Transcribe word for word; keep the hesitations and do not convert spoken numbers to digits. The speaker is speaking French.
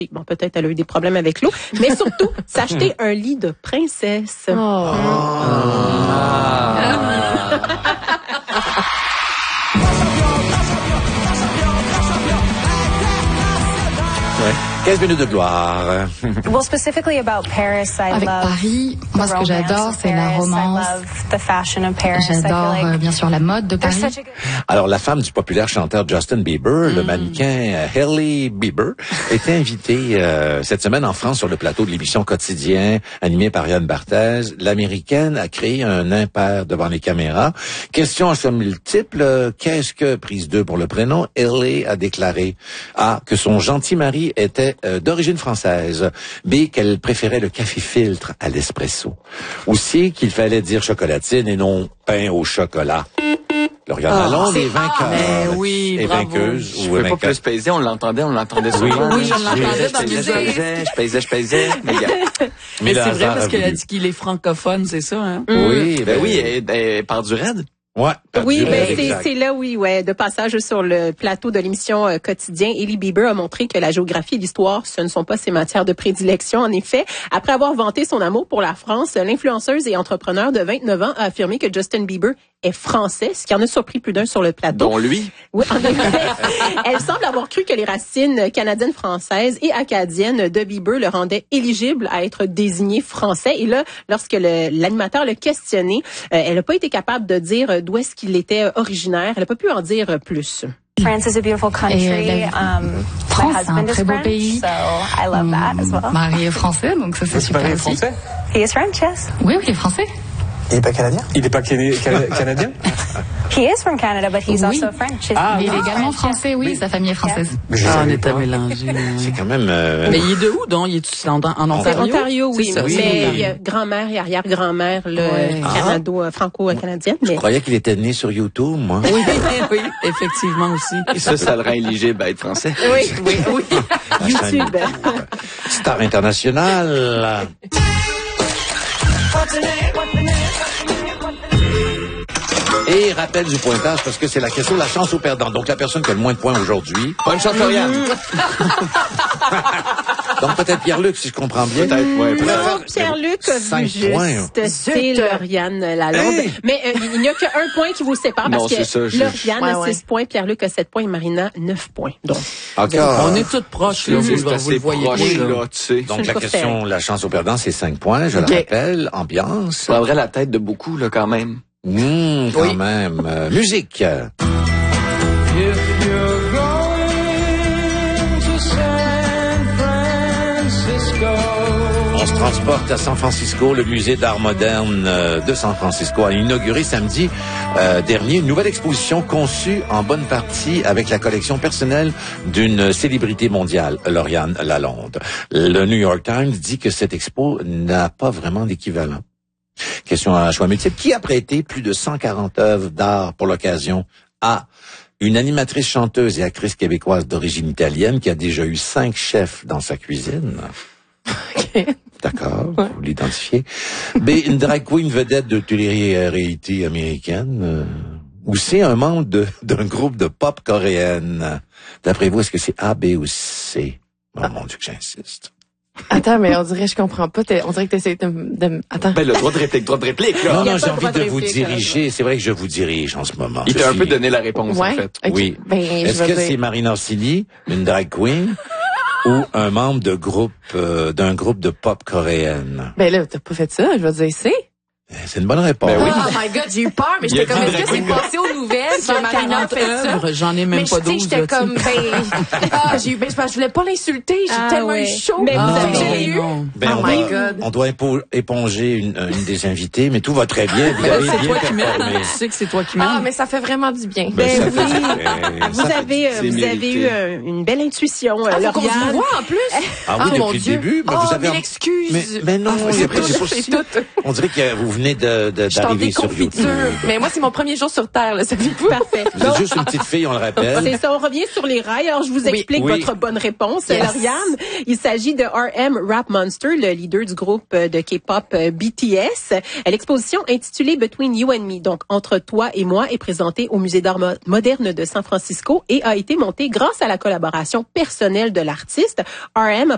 Bon, peut-être elle a eu des problèmes avec l'eau, mais surtout s'acheter un lit de princesse. Oh. Ah. Ouais. quinze minutes de gloire. Well, specifically about Paris, I Avec love Paris, moi ce que j'adore, c'est la romance. J'adore euh, bien sûr la mode de Paris. Alors, la femme du populaire chanteur Justin Bieber, mm. le mannequin euh, Hailey Bieber, était invitée euh, cette semaine en France sur le plateau de l'émission Quotidien, animée par Yann Barthès. L'Américaine a créé un impair devant les caméras. Question à choix multiple, qu'est-ce que, prise deux pour le prénom, Hailey a déclaré A, que son gentil mari était euh, d'origine française. B, qu'elle préférait le café filtre à l'espresso. Ou C, qu'il fallait dire chocolatine et non pain au chocolat. Lauriane Ah, Lalonde c'est est vainqueur mais oui, et bravo. vainqueuse. Je ou peux pas vainqueur. plus peser, on l'entendait, on l'entendait souvent. Oui, je l'entendais je dans pesais, le je pesais, je pesais, je pesais, mais gars. Mais, Mais le c'est vrai hasard parce a qu'elle a voulu. dit qu'il est francophone, c'est ça, hein? Oui, Ben oui, elle, elle part du raid. Ouais, Oui, ben c'est, exact. c'est là, oui, ouais, de passage sur le plateau de l'émission euh, Quotidien, Hailey Bieber a montré que la géographie et l'histoire, ce ne sont pas ses matières de prédilection. En effet, après avoir vanté son amour pour la France, l'influenceuse et entrepreneur de vingt-neuf ans a affirmé que Justin Bieber est français, ce qui en a surpris plus d'un sur le plateau. Dont lui. Oui, en effet. Elle semble avoir cru que les racines canadiennes, françaises et acadiennes de Bieber le rendaient éligible à être désigné français. Et là, lorsque le, l'animateur l'a questionné, euh, elle n'a pas été capable de dire d'où est-ce qu'il était originaire. Elle n'a pas pu en dire plus. France is a beautiful country. Et, euh, la- Um, France, my c'est un husband is très beau French, pays. so I love that as well. Mon mari est français, donc ça c'est Votre super mari est aussi. français? He is French, yes. Oui, oui, il est français. Il est pas canadien? Il est pas cana- cana- canadien? He is from Canada, but he's Oui. also French. His Ah, Mais il est mom's également French, français, oui, sa famille est française. Mais je Ah, on savais est à pas. mélanger. C'est quand même... euh, Mais il est de où, donc? Il est en, en C'est Ontario? Ontario, oui, C'est ça, mais c'est- il y a grand-mère et arrière-grand-mère là, Ouais. canado, euh, franco-canadienne. Je Mais croyais qu'il était né sur YouTube, moi. Oui, oui, effectivement aussi. Et ça, ça le rend éligible à être français. oui, oui, oui. La chaîne YouTube. Star internationale. Et rappel du pointage, parce que c'est la question de la chance au perdant. Donc, la personne qui a le moins de points aujourd'hui. Bonne chance, Lauriane. Donc, peut-être Pierre-Luc, si je comprends bien. Peut-être, ouais. Pourrait Non, faire- Pierre-Luc a Cinq vu points. juste. C'est Lauriane Lalonde. Hey! Mais euh, il n'y a qu'un point qui vous sépare Non, parce c'est ça, que je- Lauriane Ouais, a ouais. six points, Pierre-Luc a sept points et Marina neuf points. Donc, Encore. On est toutes proches, là. C'est Vous, vous assez le voyez proche, pas, là. là, tu sais. Donc, une la course question, la chance au perdant, c'est cinq points. Je Ok. le rappelle. Ambiance. Ça prendrait la tête de beaucoup, là, quand même. Mmh, quand Oui. même. Euh, musique. On se transporte à San Francisco. Le musée d'art moderne euh, de San Francisco a inauguré samedi euh, dernier une nouvelle exposition conçue en bonne partie avec la collection personnelle d'une célébrité mondiale, Lauriane Lalonde. Le New York Times dit que cette expo n'a pas vraiment d'équivalent. Question à choix multiple. Qui a prêté plus de cent quarante œuvres d'art pour l'occasion à une animatrice chanteuse et actrice québécoise d'origine italienne qui a déjà eu cinq chefs dans sa cuisine? D'accord, Ouais. vous l'identifiez. B, une drag queen vedette de télé-réalité américaine. Euh, ou C, un membre de, d'un groupe de pop coréenne. D'après vous, est-ce que c'est A, B ou C? Oh mon Dieu que j'insiste. Attends, mais on dirait, je comprends pas. T'es- On dirait que t'essayes de, de... Attends. Ben, le droit de réplique, droit de réplique, là. Non, Il y a non, pas j'ai de droit envie de de vous réplique, diriger. C'est vrai que je vous dirige en ce moment. Il Je t'a un suis- peu donné la réponse, en Ouais. fait. Ok. Oui. Ben, je Est-ce vais que dire- c'est Marina Orsini, une drag queen, ou un membre de groupe euh, d'un groupe de pop coréenne? Ben là, t'as pas fait ça. Je vais dire c'est. Eh, C'est une bonne réponse. Ben oui. Oh my God, j'ai eu peur, mais Il a j'étais comme, dit est-ce que drag c'est queen. passé aux nouvelles que Marina a fait ça? œuvres, j'en ai même Mais pas tu sais, douze. j'étais là, tu sais. comme, ben, ah, j'ai eu, ben, c'est parce que je voulais pas l'insulter, j'ai Ah, tellement ouais. eu chaud. Mais vous Ah, avez- j'ai eu. non. Ben, Oh on, my doit, God. on doit épo- éponger une, une des invités, mais tout va très bien. Vous avez Ben, c'est bien toi qui mènes. performé. Tu sais que c'est toi qui mènes. Ah, mais ça fait vraiment du bien. Ben, ça Ben fait- oui. euh, vous ça fait- avez, euh, c'est vous avez mérité. eu euh, une belle intuition, euh, Ah, faut qu'on se Lauriane. voit en plus. Ah oui, Ah, depuis mon le Dieu. début. Ben, Oh, vous avez... mille excuses. Mais, mais non, Ah, c'est c'est pas tout, c'est pas c'est si- tout. On dirait que vous venez de, de, Je suis en d'arriver sur YouTube. déconfiture. Mais moi, c'est mon premier jour sur Terre, là, savez-vous? Parfait. Vous êtes juste une petite fille, on le rappelle. C'est ça, on revient sur les rails. Alors, je vous Oui. explique Oui. votre bonne réponse, Yes. Lauriane. Il s'agit de R M Rap Monster, le leader du groupe de K-pop euh, B T S. L'exposition intitulée Between You and Me, donc Entre toi et moi, est présentée au Musée d'art mo- moderne de San Francisco et a été montée grâce à la collaboration personnelle de l'artiste. R M a